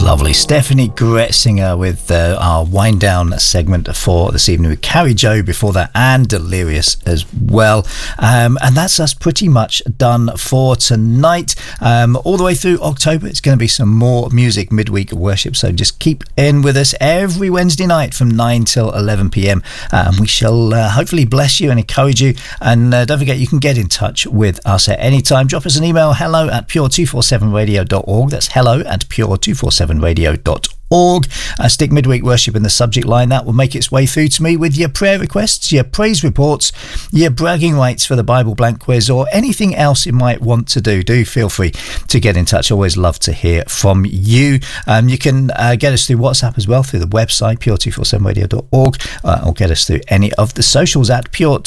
Lovely. Stephanie Gretzinger with our wind down segment for this evening with Carrie Joe before that, and Delirious as well. And that's us pretty much done for tonight. All the way through October, it's going to be some more music midweek worship. So just keep in with us every Wednesday night from 9 till 11 p.m. We shall hopefully bless you and encourage you. And don't forget, you can get in touch with us at any time. Drop us an email, hello@pure247radio.org. That's hello@pure247radio.org. Stick midweek worship in the subject line. That will make its way through to me with your prayer requests, your praise reports, your bragging rights for the Bible blank quiz, or anything else you might want to do. Do feel free to get in touch. Always love to hear from you. You can get us through WhatsApp as well, through the website pure247radio.org, or get us through any of the socials at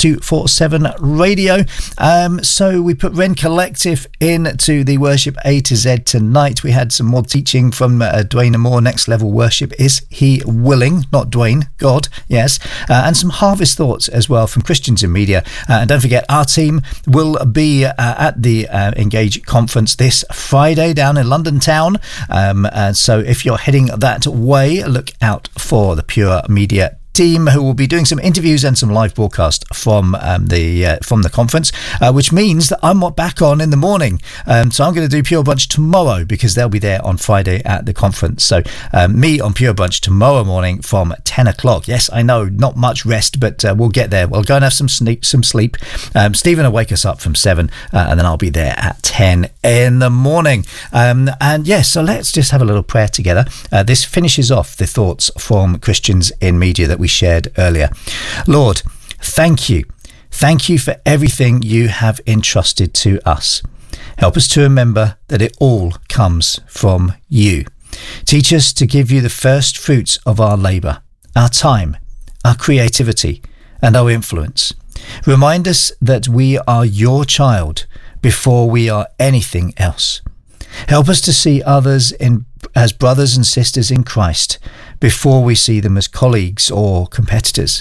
pure247radio. So we put Ren Collective into the worship A to Z tonight. We had some more teaching from Dwayne Moore. Next Level Worship, Is He Willing? Not Dwayne, God, yes. And some harvest thoughts as well from Christians in Media. And don't forget, our team will be at the Engage conference this Friday down in London town. And so if you're heading that way, look out for the Pure Media team, who will be doing some interviews and some live broadcast from the conference, which means that I'm back on in the morning. So I'm going to do Pure Brunch tomorrow because they'll be there on Friday at the conference. So me on Pure Brunch tomorrow morning from 10 o'clock. Yes, I know, not much rest, but we'll get there. We'll go and have some sleep. Stephen will wake us up from 7, and then I'll be there at 10 in the morning. And yes, so let's just have a little prayer together. This finishes off the thoughts from Christians in Media that we shared earlier. Lord, thank you. Thank you for everything you have entrusted to us. Help us to remember that it all comes from you. Teach us to give you the first fruits of our labour, our time, our creativity, and our influence. Remind us that we are your child before we are anything else. Help us to see others as brothers and sisters in Christ before we see them as colleagues or competitors.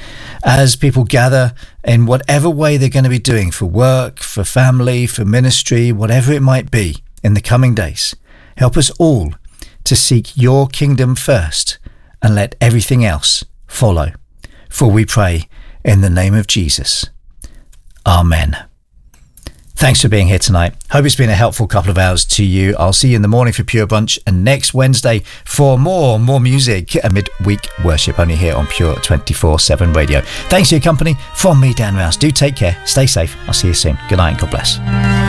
As people gather in whatever way they're going to be doing for work, for family, for ministry, whatever it might be in the coming days, help us all to seek your kingdom first and let everything else follow. For we pray in the name of Jesus. Amen. Thanks for being here tonight. Hope it's been a helpful couple of hours to you. I'll see you in the morning for Pure Brunch, and next Wednesday for more music, a midweek worship, only here on Pure 24/7 Radio. Thanks for your company. From me, Dan Rouse. Do take care. Stay safe. I'll see you soon. Good night and God bless.